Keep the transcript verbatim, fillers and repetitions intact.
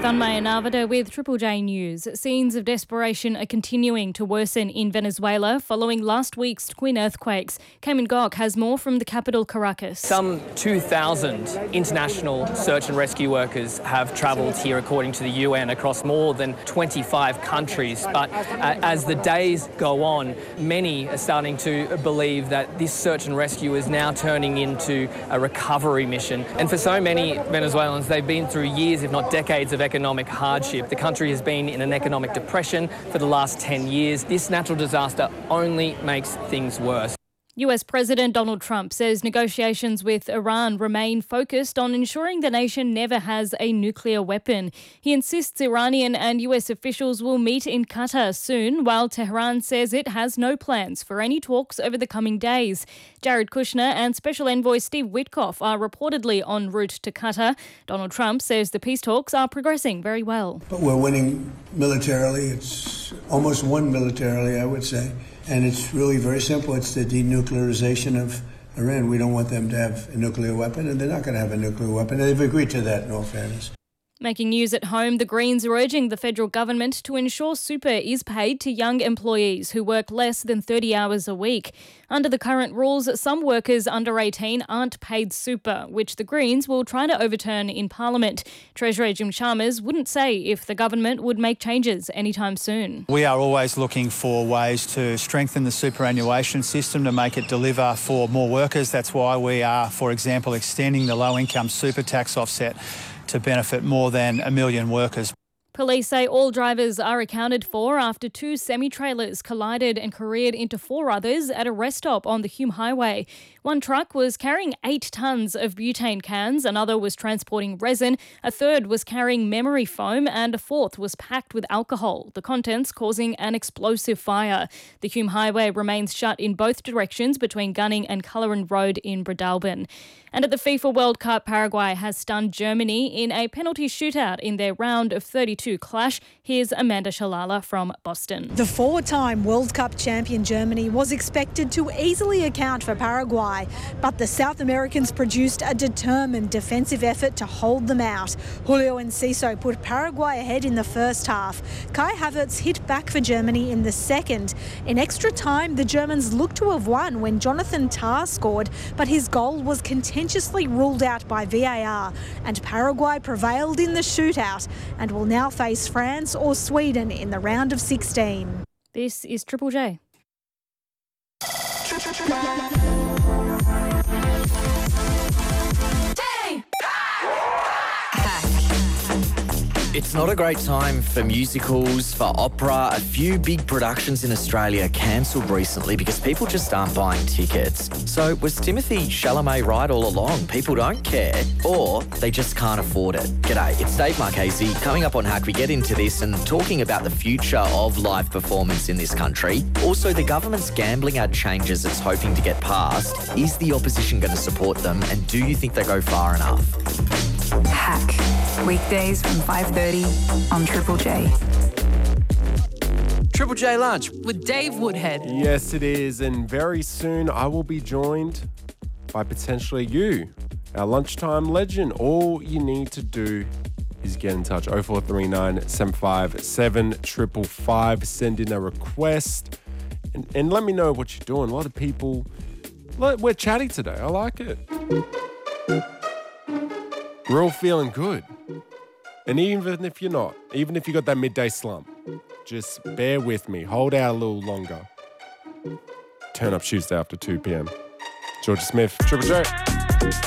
Thanmaya Navada with Triple J News. Scenes of desperation are continuing to worsen in Venezuela following last week's twin earthquakes. Cayman Gok has more from the capital, Caracas. Some two thousand international search and rescue workers have travelled here, according to the U N, across more than twenty-five countries. But uh, as the days go on, many are starting to believe that this search and rescue is now turning into a recovery mission. And for so many Venezuelans, they've been through years, if not decades, of economic hardship. The country has been in an economic depression for the last ten years. This natural disaster only makes things worse. U S President Donald Trump says negotiations with Iran remain focused on ensuring the nation never has a nuclear weapon. He insists Iranian and U S officials will meet in Qatar soon, while Tehran says it has no plans for any talks over the coming days. Jared Kushner and Special Envoy Steve Witkoff are reportedly en route to Qatar. Donald Trump says the peace talks are progressing very well. But we're winning militarily. It's almost won militarily, I would say. And it's really very simple. It's the denuclearization of Iran. We don't want them to have a nuclear weapon, and they're not going to have a nuclear weapon. They've agreed to that, in all fairness. Making news at home, the Greens are urging the federal government to ensure super is paid to young employees who work less than thirty hours a week. Under the current rules, some workers under eighteen aren't paid super, which the Greens will try to overturn in Parliament. Treasurer Jim Chalmers wouldn't say if the government would make changes anytime soon. We are always looking for ways to strengthen the superannuation system to make it deliver for more workers. That's why we are, for example, extending the low-income super tax offset to benefit more than a million workers. Police say all drivers are accounted for after two semi-trailers collided and careered into four others at a rest stop on the Hume Highway. One truck was carrying eight tonnes of butane cans, another was transporting resin, a third was carrying memory foam, and a fourth was packed with alcohol, the contents causing an explosive fire. The Hume Highway remains shut in both directions between Gunning and Culleran Road in Breadalbane. And at the FIFA World Cup, Paraguay has stunned Germany in a penalty shootout in their round of thirty-two clash. Here's Amanda Shalala from Boston. The four-time World Cup champion Germany was expected to easily account for Paraguay, but the South Americans produced a determined defensive effort to hold them out. Julio Enciso put Paraguay ahead in the first half. Kai Havertz hit back for Germany in the second. In extra time, the Germans looked to have won when Jonathan Tah scored, but his goal was contentiously ruled out by V A R, and Paraguay prevailed in the shootout and will now face France or Sweden in the round of sixteen. This is Triple J. It's not a great time for musicals, for opera. A few big productions in Australia cancelled recently because people just aren't buying tickets. So was Timothy Chalamet right all along? People don't care, or they just can't afford it. G'day, it's Dave Marchese. Coming up on Hack, we get into this and talking about the future of live performance in this country. Also, the government's gambling ad changes it's hoping to get passed. Is the opposition going to support them, and do you think they go far enough? Hack. Weekdays from five thirty on Triple J. Triple J Lunch with Dave Woodhead. Yes, it is. And very soon I will be joined by potentially you, our lunchtime legend. All you need to do is get in touch. oh four three nine, seven five seven, five five five. Send in a request and, and let me know what you're doing. A lot of people, we're chatty today. I like it. We're all feeling good. And even if you're not, even if you got that midday slump, just bear with me. Hold out a little longer. Turn up Tuesday after two p.m. Georgia Smith, Triple J.